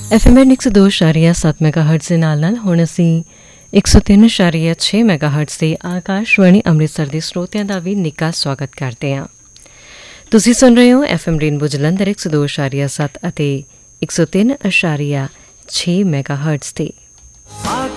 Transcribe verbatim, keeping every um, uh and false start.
F M N ਇੱਕ ਸੌ ਦੋ ਇਸ਼ਾਰੀਆ ਸੱਤ ਮੈਗਾ ਹਰਟਜ਼ ਦੇ ਨਾਲ ਨਾਲ ਹੁਣ ਅਸੀਂ ਇੱਕ ਸੌ ਤਿੰਨ ਇਸ਼ਾਰੀਆ ਛੇ ਮੈਗਾ ਹਰਟਜ਼ ਦੇ ਆਕਾਸ਼ਵਾਣੀ ਅੰਮ੍ਰਿਤਸਰ ਦੇ ਸਰੋਤਿਆਂ ਦਾ ਵੀ ਨਿੱਘਾ ਸਵਾਗਤ ਕਰਦੇ ਹਾਂ। ਤੁਸੀਂ ਸੁਣ ਰਹੇ ਹੋ ਐਫ ਐਮ ਰੇਨਬੋ ਜਲੰਧਰ ਇੱਕ ਸੌ ਦੋ ਇਸ਼ਾਰੀਆ ਸੱਤ ਅਤੇ ਇੱਕ ਸੌ ਤਿੰਨ ਇਸ਼ਾਰੀਆ ਛੇ ਮੈਗਾ ਹਰਟਜ਼ ਤੇ।